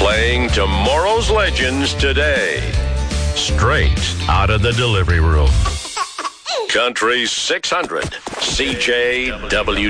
Playing tomorrow's legends today. Straight out of the delivery room. Country 600, CJW.